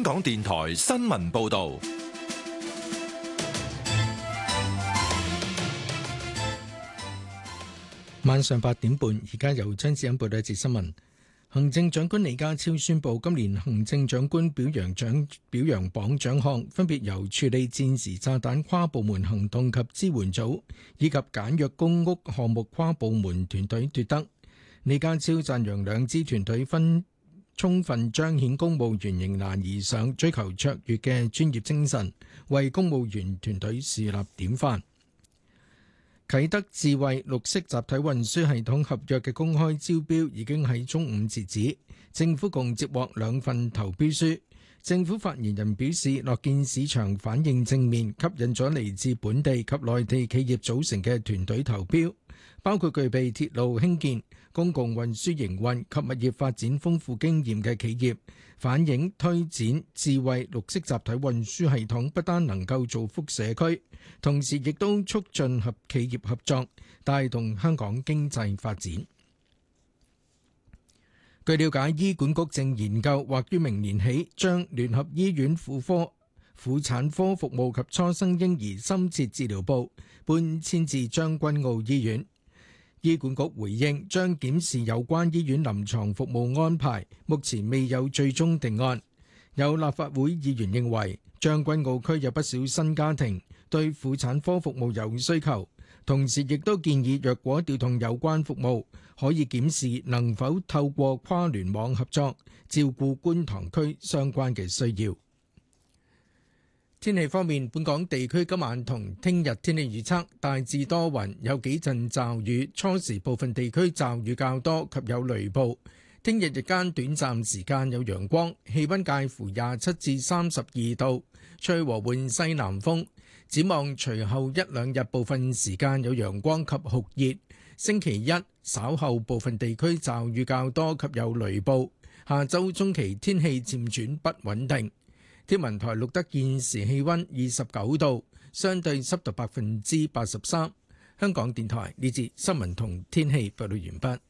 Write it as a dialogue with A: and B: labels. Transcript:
A: 港電台新聞報道。
B: 晚上8點半，而家由張子欣報道一節新聞。行政長官李家超宣布，今年行政長官表揚榜獎項分別由處理戰時炸彈跨部門行動及支援組以及簡約公屋項目跨部門團隊奪得。李家超讚揚兩支團隊充分彰顯公務員迎難而上、追求卓越嘅專業精神，為公務員團隊樹立典範。啟德智慧綠色集體運輸系統合約嘅公開招標已經喺中午截止，政府共接獲2份投標書。政府發言人表示，樂見市場反應正面，吸引咗嚟自本地及內地企業組成嘅團隊投標，包括具備鐵路興建、公共運輸營運及物業發展豐富經驗嘅企業，反映推展智慧綠色集體運輸系統不單能夠造福社區，同時亦都促進企業合作，帶動香港經濟發展。據了解，醫管局正研究或於明年起將聯合醫院婦產科服務及初生嬰兒深切治療部搬遷至將軍澳醫院。醫管局回應將檢視有關醫院臨床服務安排，目前未有最終定案。有立法會議員認為將軍澳區有不少新家庭對婦產科服務有需求，同時亦都建議若果調動有關服務，可以檢視能否透過跨聯網合作，照顧觀塘區相關嘅需要。天氣方面，本港地區今晚同聽日天氣預測大致多雲，有幾陣驟雨，初時部分地區驟雨較多及有雷暴。聽日日間短暫時間有陽光，氣溫介乎27至32度，吹和緩西南風。展望隨後一兩日部分時間有陽光及酷熱，星期一稍後部分地區驟雨較多及有雷暴。下周中期天氣漸轉不穩定。天文台錄得現時氣溫29度，相對濕度83%。香港電台呢節新聞同天氣報道完畢。